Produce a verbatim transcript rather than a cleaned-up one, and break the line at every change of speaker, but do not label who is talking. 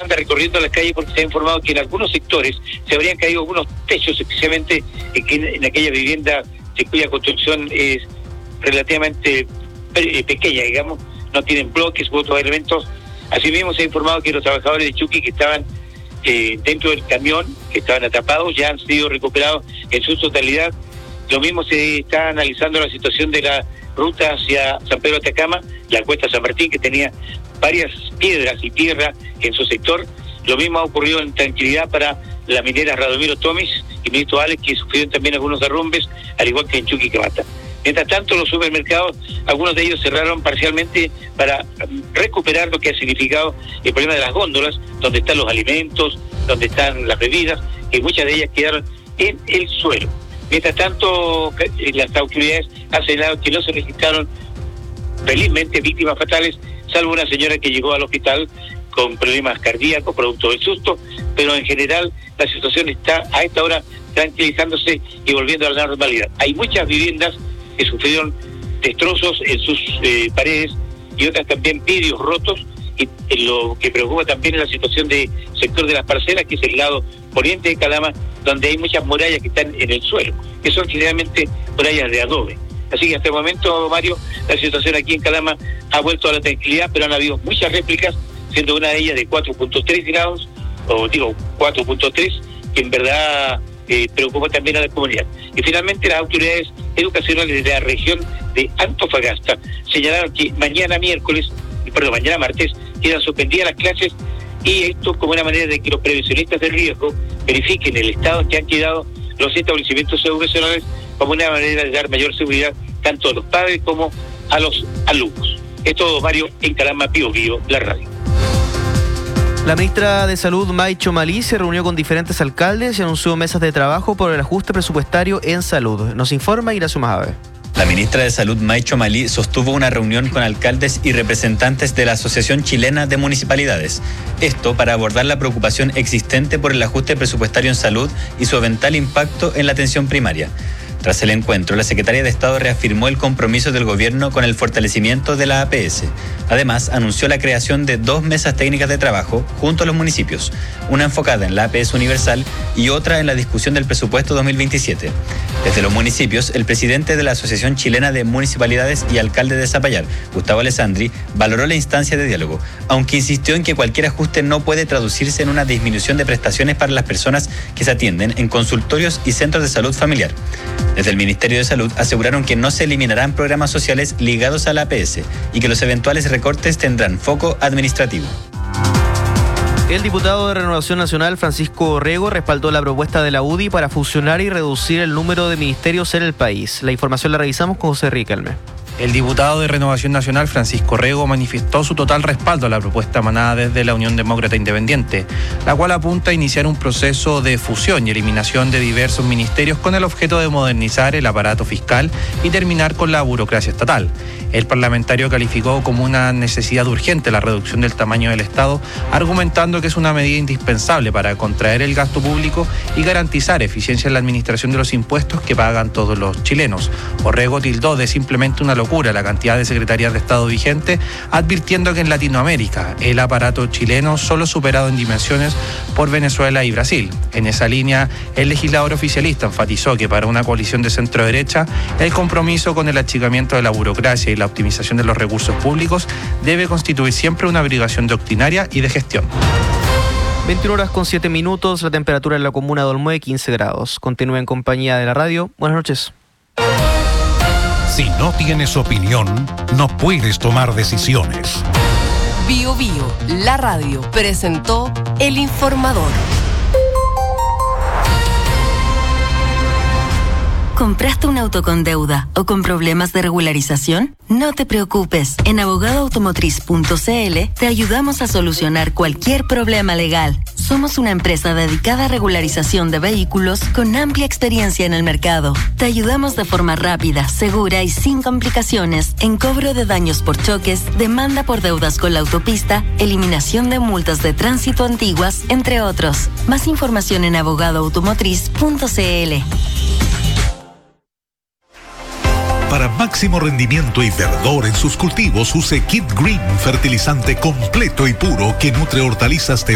anda recorriendo las calles porque se ha informado que en algunos sectores se habrían caído algunos techos, especialmente en, en aquella vivienda de cuya construcción es relativamente pequeña, digamos, no tienen bloques u otros elementos. Asimismo se ha informado que los trabajadores de Chuqui que estaban eh, dentro del camión, que estaban atrapados, ya han sido recuperados en su totalidad. Lo mismo se está analizando la situación de la ruta hacia San Pedro de Atacama, la cuesta San Martín, que tenía varias piedras y tierra en su sector. Lo mismo ha ocurrido en Tranquilidad para la minera Radomiro Tomis y Ministro Alex, que sufrieron también algunos derrumbes, al igual que en Chuquicamata. Mientras tanto, los supermercados, algunos de ellos cerraron parcialmente para recuperar lo que ha significado el problema de las góndolas, donde están los alimentos, donde están las bebidas, que muchas de ellas quedaron en el suelo. Mientras tanto, las autoridades han señalado que no se registraron, felizmente, víctimas fatales, salvo una señora que llegó al hospital con problemas cardíacos, producto del susto, pero en general la situación está a esta hora tranquilizándose y volviendo a la normalidad. Hay muchas viviendas que sufrieron destrozos en sus eh, paredes y otras también vidrios rotos, y, y lo que preocupa también es la situación del sector de las parcelas, que es el lado poniente de Calama, donde hay muchas murallas que están en el suelo, que son generalmente murallas de adobe. Así que hasta el momento, Mario, la situación aquí en Calama ha vuelto a la tranquilidad, pero han habido muchas réplicas, siendo una de ellas de cuatro punto tres grados, o digo cuatro punto tres, que en verdad eh, preocupa también a la comunidad. Y finalmente las autoridades educacionales de la región de Antofagasta señalaron que mañana miércoles, perdón, mañana martes, quedan suspendidas las clases, y esto como una manera de que los prevencionistas del riesgo verifiquen el estado en que han quedado los establecimientos educacionales, como una manera de dar mayor seguridad tanto a los padres como a los alumnos. Es todo, Mario, en Calama, Pío Pío, la radio.
La ministra de Salud, May Chomalí, se reunió con diferentes alcaldes y anunció mesas de trabajo por el ajuste presupuestario en salud. Nos informa Ignacio Majave.
La ministra de Salud, May Chomalí, sostuvo una reunión con alcaldes y representantes de la Asociación Chilena de Municipalidades. Esto para abordar la preocupación existente por el ajuste presupuestario en salud y su eventual impacto en la atención primaria. Tras el encuentro, la secretaria de Estado reafirmó el compromiso del gobierno con el fortalecimiento de la A P S. Además, anunció la creación de dos mesas técnicas de trabajo junto a los municipios, una enfocada en la A P S universal y otra en la discusión del presupuesto dos mil veintisiete. Desde los municipios, el presidente de la Asociación Chilena de Municipalidades y alcalde de Zapallar, Gustavo Alessandri, valoró la instancia de diálogo, aunque insistió en que cualquier ajuste no puede traducirse en una disminución de prestaciones para las personas que se atienden en consultorios y centros de salud familiar. Desde el Ministerio de Salud aseguraron que no se eliminarán programas sociales ligados a la A P S y que los eventuales recortes tendrán foco administrativo.
El diputado de Renovación Nacional, Francisco Orrego, respaldó la propuesta de la U D I para fusionar y reducir el número de ministerios en el país. La información la revisamos con José Riquelme.
El diputado de Renovación Nacional, Francisco Orrego, manifestó su total respaldo a la propuesta emanada desde la Unión Demócrata Independiente, la cual apunta a iniciar un proceso de fusión y eliminación de diversos ministerios con el objeto de modernizar el aparato fiscal y terminar con la burocracia estatal. El parlamentario calificó como una necesidad urgente la reducción del tamaño del Estado, argumentando que es una medida indispensable para contraer el gasto público y garantizar eficiencia en la administración de los impuestos que pagan todos los chilenos. Orrego tildó de simplemente una locura la cantidad de secretarías de Estado vigente, advirtiendo que en Latinoamérica el aparato chileno solo es superado en dimensiones por Venezuela y Brasil. En esa línea, el legislador oficialista enfatizó que para una coalición de centro-derecha, el compromiso con el achicamiento de la burocracia y la optimización de los recursos públicos debe constituir siempre una obligación doctrinaria y de gestión.
veintiuna horas con siete minutos, la temperatura en la comuna de Olmué, quince grados. Continúa en compañía de la radio. Buenas noches.
Si no tienes opinión, no puedes tomar decisiones.
Bio Bio, la radio, presentó El Informador.
¿Compraste un auto con deuda o con problemas de regularización? No te preocupes. En abogado automotriz punto c l te ayudamos a solucionar cualquier problema legal. Somos una empresa dedicada a regularización de vehículos con amplia experiencia en el mercado. Te ayudamos de forma rápida, segura y sin complicaciones en cobro de daños por choques, demanda por deudas con la autopista, eliminación de multas de tránsito antiguas, entre otros. Más información en abogado automotriz punto c l.
Para máximo rendimiento y verdor en sus cultivos, use Kit Green, fertilizante completo y puro que nutre hortalizas de